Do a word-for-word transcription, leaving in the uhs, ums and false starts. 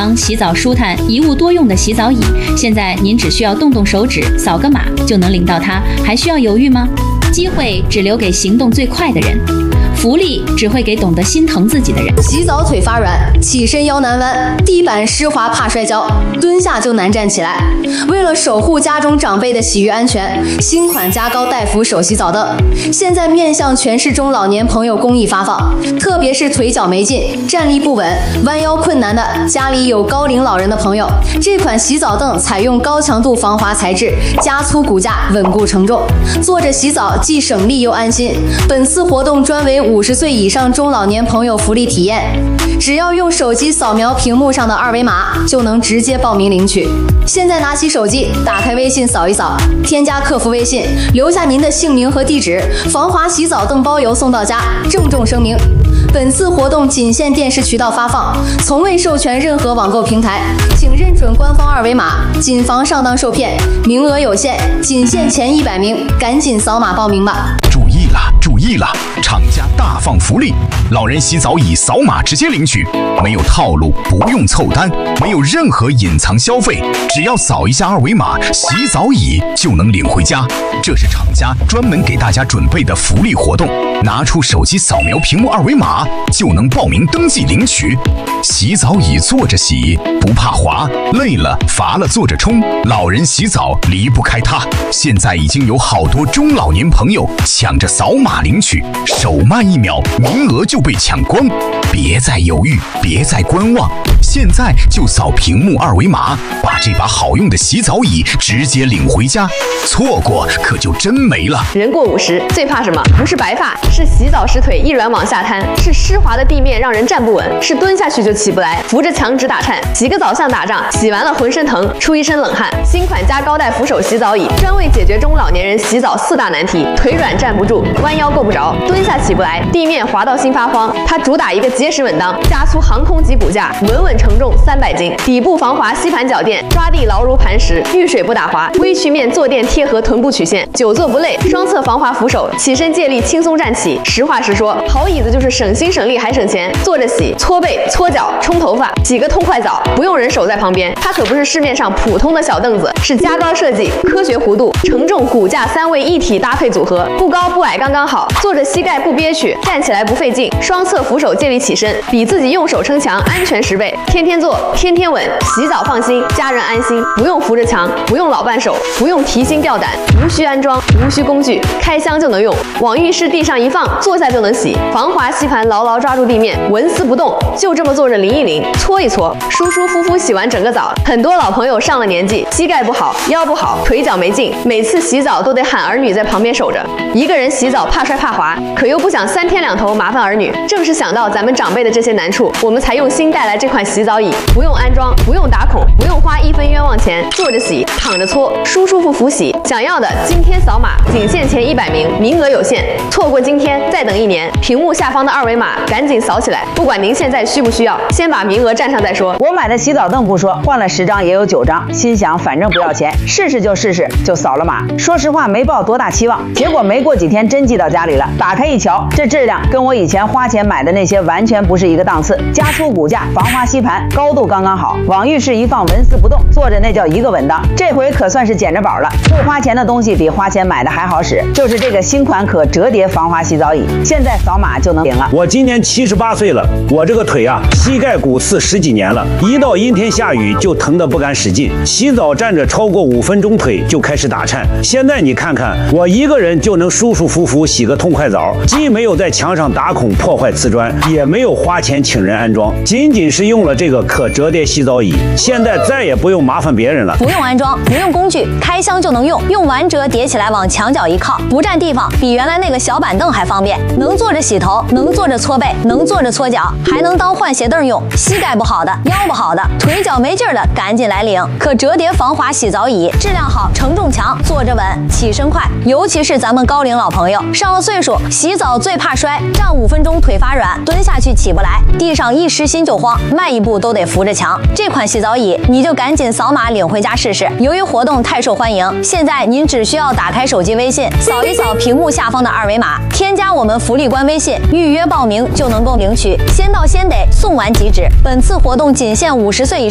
凉、洗澡舒坦、一物多用的洗澡椅，现在您只需要动动手指，扫个码就能领到它，还需要犹豫吗？机会只留给行动最快的人。福利只会给懂得心疼自己的人。 洗澡腿发软，起身腰难弯，地板湿滑怕摔跤，蹲下就难站起来。为了守护家中长辈的洗浴安全，新款加高带扶手洗澡凳现在面向全市中老年朋友公益发放，特别是腿脚没劲、站立不稳、弯腰困难的家里有高龄老人的朋友，这款洗澡凳采用高强度防滑材质，加粗骨架，稳固承重，坐着洗澡既省力又安心。本次活动专为五十岁以上中老年朋友福利体验，只要用手机扫描屏幕上的二维码，就能直接报名领取。现在拿起手机，打开微信扫一扫，添加客服微信，留下您的姓名和地址，防滑洗澡凳包邮送到家。郑重声明，本次活动仅限电视渠道发放，从未授权任何网购平台，请认准官方二维码，谨防上当受骗，名额有限，仅限前一百名，赶紧扫码报名吧！ 注意了，注意了，厂家大放福利，老人洗澡椅扫码直接领取，没有套路，不用凑单，没有任何隐藏消费，只要扫一下二维码，洗澡椅就能领回家。这是厂家专门给大家准备的福利活动，拿出手机扫描屏幕二维码就能报名登记领取。洗澡椅坐着洗，不怕滑，累了乏了坐着冲，老人洗澡离不开它。现在已经有好多中老年朋友抢着扫码领取，手慢一秒，名额就被抢光。别再犹豫，别再观望，现在就扫屏幕二维码，把这把好用的洗澡椅直接领回家。错过可就真没了。 人过五十最怕什么？不是白发，是洗澡时腿一软往下瘫，是湿滑的地面让人站不稳，是蹲下去就起不来，扶着墙直打颤，洗个澡像打仗，洗完了浑身疼，出一身冷汗。新款加高带扶手洗澡椅，专为解决中老年人洗澡四大难题：腿软站不住，弯腰够不着，蹲下起不来，地面滑到心发慌。它主打一个结实稳当，加粗航空级骨架，稳稳承重三百斤，底部防滑吸盘脚垫，抓地牢如磐石，遇水不打滑，微曲面坐垫贴合臀部曲线，久坐不累，双侧防滑扶手，起身借力轻松站起。实话实说，好椅子就是省心省力还省钱。坐着洗，搓背、搓脚、冲头发，洗个痛快澡，不用人手在旁边。它可不是市面上普通的小凳子，是加高设计、科学弧度、承重、骨架三位一体搭配组合，不高不矮刚刚好，坐着膝盖不憋屈，站起来不费劲，双侧扶手借力起身，比自己用手撑墙安全十倍。天天坐，天天稳，洗澡放心，家人安心，不用扶着墙，不用老伴手，不用提心吊胆，无需安装，无需工具，开箱就能用，往浴室地上一放，坐下就能洗，防滑吸盘牢牢抓住地面，纹丝不动，就这么坐着淋一淋，搓一搓，舒舒服服洗完整个澡。很多老朋友上了年纪，膝盖不好，腰不好，腿脚没劲，每次洗澡都得喊儿女在旁边守着。一个人洗澡怕摔怕滑，可又不想三天两头麻烦儿女。正是想到咱们长辈的这些难处，我们才用心带来这款洗澡椅，不用安装，不用打孔，不用花一分冤枉钱，坐着洗，躺着搓，舒舒服服洗。想要的今天扫码，仅限前一百名，名额有限，错过今天再等一年。屏幕下方的二维码赶紧扫起来，不管您现在需不需要，先把名额占上再说。 我买的洗澡凳不说，换了十张也有九张，心想反正不要钱，试试就试试，就扫了码。说实话没抱多大期望，结果没过几天真寄到家里了。打开一瞧，这质量跟我以前花钱买的那些完全不是一个档次。加粗骨架，防滑吸盘，高度刚刚好，往浴室一放纹丝不动，坐着那叫一个稳当。这回可算是捡着宝了，不花钱的东西比花钱买的还好使，就是这个新款可折叠防滑洗澡椅，现在扫码就能领了。 我今年七十八岁了，我这个腿啊，膝盖骨刺十几年了，一到阴天下雨就疼得不敢使劲，洗澡站着超过五分钟腿就开始打颤。现在你看看，我一个人就能舒舒服服洗个痛快澡，既没有在墙上打孔破坏瓷砖，也没有花钱请人安装，仅仅是用了这个可折叠洗澡椅，现在再也不用麻烦别人了。 不用安装，不用工具，开箱就能用，用完折叠起来往墙角一靠，不占地方，比原来那个小板凳还方便，能坐着洗头，能坐着搓背，能坐着搓脚，还能当换鞋凳用。膝盖不好的，腰不好的，腿脚没劲儿的，赶紧来领。可折叠防滑洗澡椅，质量好，承重强，坐着稳，起身快。尤其是咱们高龄老朋友，上了岁数，洗澡最怕摔，站五分钟腿发软，蹲下去起不来，地上一湿心就慌，迈一步都得扶着墙。这款洗澡椅，你就赶紧扫码领回家试试。由于活动太受欢迎，现在您只需要打开手机微信，扫一扫屏幕下方的二维码，添加我们福利官微信，预约报名就能够领取，先到先得，送完即止。本次活动仅限五十岁以上。